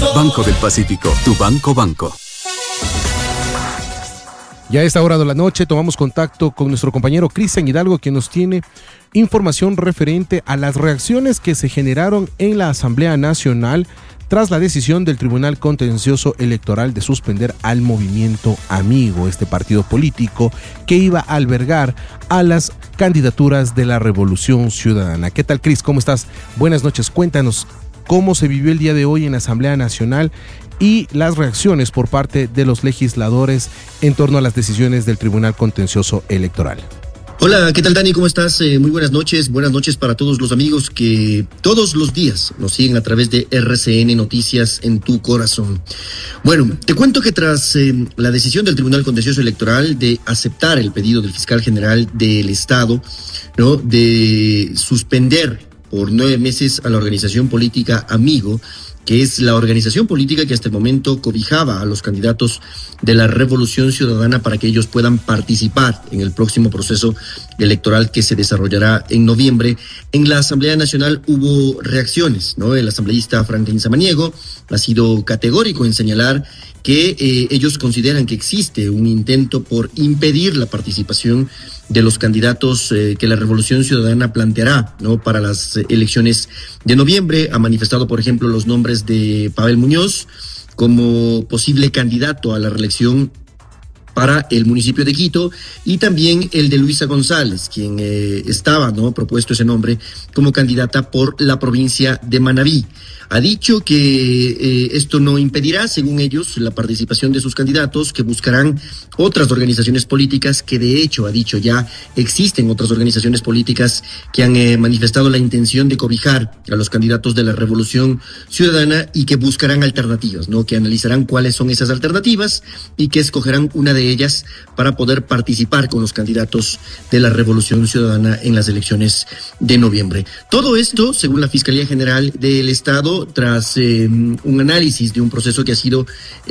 Banco del Pacífico, tu banco. Ya a esta hora de la noche tomamos contacto con nuestro compañero Cristian Hidalgo, quien nos tiene información referente a las reacciones que se generaron en la Asamblea Nacional tras la decisión del Tribunal Contencioso Electoral de suspender al Movimiento Amigo, este partido político que iba a albergar a las candidaturas de la Revolución Ciudadana. ¿Qué tal, Cris? ¿Cómo estás? Buenas noches. Cuéntanos cómo se vivió el día de hoy en la Asamblea Nacional y las reacciones por parte de los legisladores en torno a las decisiones del Tribunal Contencioso Electoral. Hola, ¿qué tal, Dani? ¿Cómo estás? Muy buenas noches para todos los amigos que todos los días nos siguen a través de RCN Noticias en tu corazón. Bueno, te cuento que tras la decisión del Tribunal Contencioso Electoral de aceptar el pedido del fiscal general del Estado, ¿no?, de suspender por 9 meses a la organización política Amigo, que es la organización política que hasta el momento cobijaba a los candidatos de la Revolución Ciudadana para que ellos puedan participar en el próximo proceso electoral que se desarrollará en noviembre. En la Asamblea Nacional hubo reacciones, ¿no? El asambleísta Franklin Samaniego ha sido categórico en señalar que ellos consideran que existe un intento por impedir la participación de los candidatos que la Revolución Ciudadana planteará, ¿no?, para las elecciones de noviembre. Ha manifestado, por ejemplo, los nombres de Pavel Muñoz como posible candidato a la reelección para el municipio de Quito, y también el de Luisa González, quien estaba, ¿no?, propuesto ese nombre como candidata por la provincia de Manabí. Ha dicho que esto no impedirá, según ellos, la participación de sus candidatos, que buscarán otras organizaciones políticas, que de hecho, ha dicho ya, existen otras organizaciones políticas que han manifestado la intención de cobijar a los candidatos de la Revolución Ciudadana y que buscarán alternativas, ¿no?, que analizarán cuáles son esas alternativas y que escogerán una de ellas para poder participar con los candidatos de la Revolución Ciudadana en las elecciones de noviembre. Todo esto, según la Fiscalía General del Estado, tras un análisis de un proceso que ha sido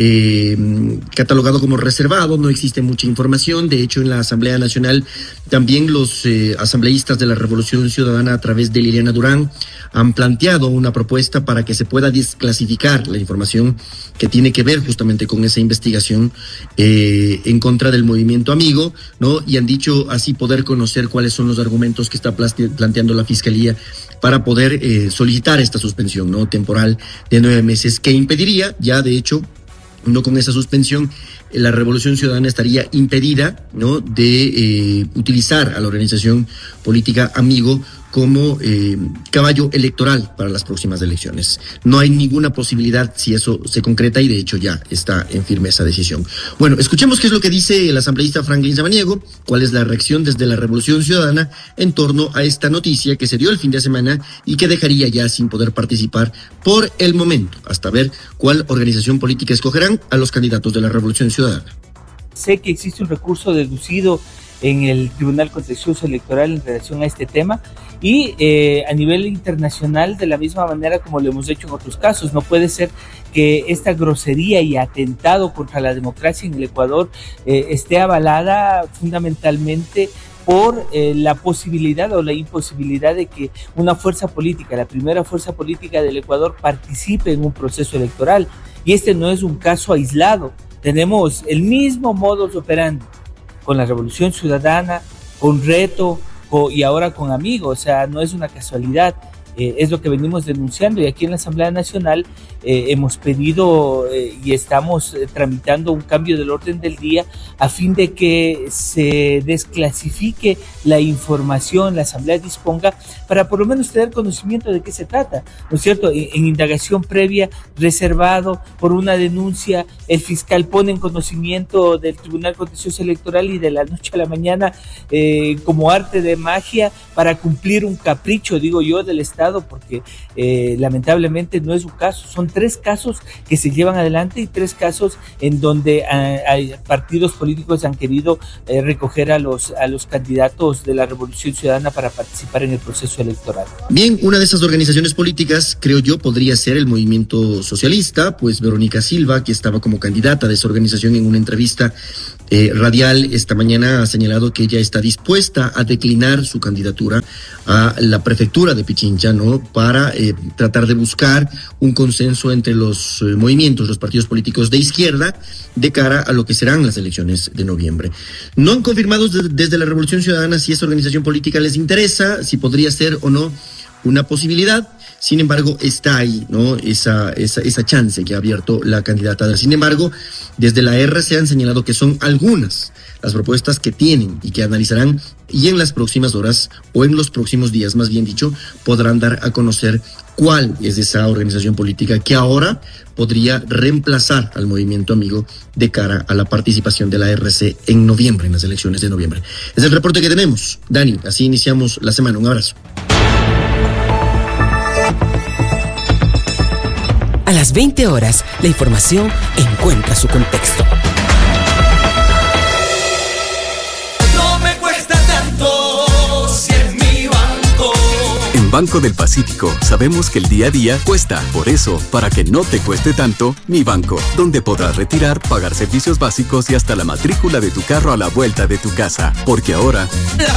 catalogado como reservado. No existe mucha información. De hecho, en la Asamblea Nacional también los asambleístas de la Revolución Ciudadana, a través de Liliana Durán, han planteado una propuesta para que se pueda desclasificar la información que tiene que ver justamente con esa investigación en contra del Movimiento Amigo, ¿no? Y han dicho así poder conocer cuáles son los argumentos que está planteando la Fiscalía para poder solicitar esta suspensión, ¿no?, temporal de 9 meses, que impediría, ya de hecho, no con esa suspensión, la Revolución Ciudadana estaría impedida, ¿no?, de utilizar a la organización política Amigo como caballo electoral para las próximas elecciones. No hay ninguna posibilidad si eso se concreta, y de hecho ya está en firme esa decisión. Bueno, escuchemos qué es lo que dice el asambleísta Franklin Samaniego, cuál es la reacción desde la Revolución Ciudadana en torno a esta noticia que se dio el fin de semana y que dejaría ya sin poder participar por el momento, hasta ver cuál organización política escogerán a los candidatos de la Revolución Ciudadana. Sé que existe un recurso deducido en el Tribunal Contencioso Electoral en relación a este tema, y a nivel internacional, de la misma manera como lo hemos hecho en otros casos. No puede ser que esta grosería y atentado contra la democracia en el Ecuador esté avalada fundamentalmente por la posibilidad o la imposibilidad de que una fuerza política, la primera fuerza política del Ecuador, participe en un proceso electoral. Y este no es un caso aislado. Tenemos el mismo modus operandi con la Revolución Ciudadana, con Reto y ahora con Amigo. O sea, no es una casualidad, es lo que venimos denunciando, y aquí en la Asamblea Nacional hemos pedido y estamos tramitando un cambio del orden del día a fin de que se desclasifique la información, la Asamblea disponga, para por lo menos tener conocimiento de qué se trata, ¿no es cierto? En indagación previa, reservado por una denuncia, el fiscal pone en conocimiento del Tribunal Contencioso Electoral, y de la noche a la mañana, como arte de magia, para cumplir un capricho, digo yo, del Estado, porque lamentablemente no es un caso, son 3 casos que se llevan adelante y 3 casos en donde hay partidos políticos han querido recoger a los candidatos de la Revolución Ciudadana para participar en el proceso electoral. Bien, una de esas organizaciones políticas, creo yo, podría ser el Movimiento Socialista, pues Verónica Silva, que estaba como candidata de esa organización, en una entrevista Radial esta mañana ha señalado que ella está dispuesta a declinar su candidatura a la prefectura de Pichincha, ¿no? Para tratar de buscar un consenso entre los movimientos, los partidos políticos de izquierda, de cara a lo que serán las elecciones de noviembre. No han confirmado desde la Revolución Ciudadana si esta organización política les interesa, si podría ser o no una posibilidad. Sin embargo, está ahí, ¿no? Esa chance que ha abierto la candidata. Sin embargo, desde la RC han señalado que son algunas las propuestas que tienen y que analizarán, y en las próximas horas, o en los próximos días, más bien dicho, podrán dar a conocer cuál es esa organización política que ahora podría reemplazar al Movimiento Amigo de cara a la participación de la RC en noviembre, en las elecciones de noviembre. Es el reporte que tenemos. Dani, así iniciamos la semana. Un abrazo. A las 20 horas, la información encuentra su contexto. No me cuesta tanto si es mi banco. En Banco del Pacífico sabemos que el día a día cuesta. Por eso, para que no te cueste tanto, Mi Banco, donde podrás retirar, pagar servicios básicos y hasta la matrícula de tu carro a la vuelta de tu casa. Porque ahora... La